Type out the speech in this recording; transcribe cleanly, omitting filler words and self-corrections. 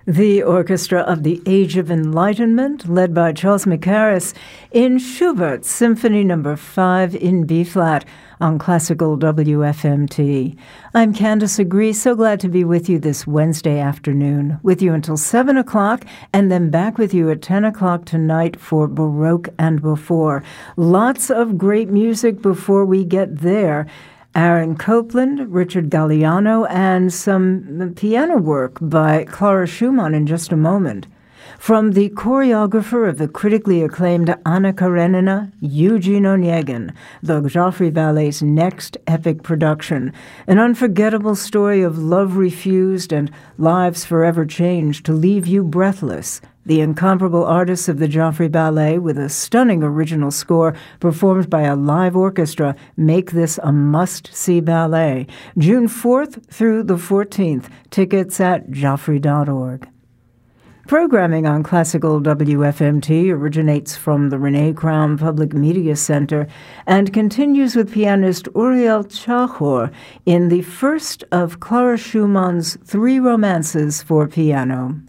The Orchestra of the Age of Enlightenment, led by Charles Mackerras, in Schubert's Symphony No. 5 in B-flat on Classical WFMT. I'm Candace Agree, so glad to be with you this Wednesday afternoon, with you until 7 o'clock, and then back with you at 10 o'clock tonight for Baroque and Before. Lots of great music before we get there. Aaron Copland, Richard Galliano, and some piano work by Clara Schumann in just a moment. From the choreographer of the critically acclaimed Anna Karenina, Eugene Onegin, the Joffrey Ballet's next epic production, an unforgettable story of love refused and lives forever changed to leave you breathless. The incomparable artists of the Joffrey Ballet, with a stunning original score performed by a live orchestra, make this a must-see ballet. June 4th through the 14th. Tickets at joffrey.org. Programming on Classical WFMT originates from the Renee Crown Public Media Center and continues with pianist Uriel Chahor in the first of Clara Schumann's 3 romances for piano.